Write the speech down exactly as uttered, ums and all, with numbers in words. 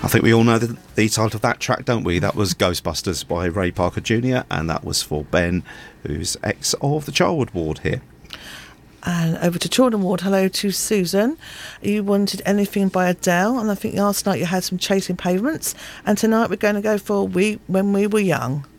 I think we all know the, the title of that track, don't we? That was Ghostbusters by Ray Parker Junior, and that was for Ben, who's ex of the Childhood Ward here. And over to Children Ward. Hello to Susan. You wanted Anything by Adele, and I think last night you had some Chasing Pavements, and tonight we're going to go for We When We Were Young.